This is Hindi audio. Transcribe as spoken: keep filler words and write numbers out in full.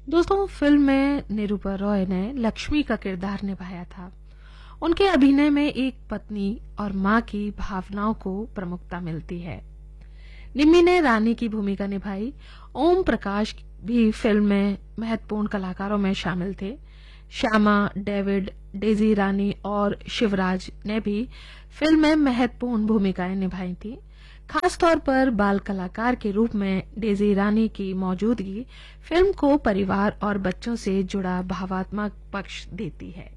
दोस्तों, फिल्म में निरूपा रॉय ने लक्ष्मी का किरदार निभाया था। उनके अभिनय में एक पत्नी और मां की भावनाओं को प्रमुखता मिलती है। निम्मी ने रानी की भूमिका निभाई। ओम प्रकाश भी फिल्म में महत्वपूर्ण कलाकारों में शामिल थे। श्यामा, डेविड, डेजी रानी और शिवराज ने भी फिल्म में महत्वपूर्ण भूमिकाएं निभाई थी। खासतौर पर बाल कलाकार के रूप में डेजी रानी की मौजूदगी फिल्म को परिवार और बच्चों से जुड़ा भावात्मक पक्ष देती है।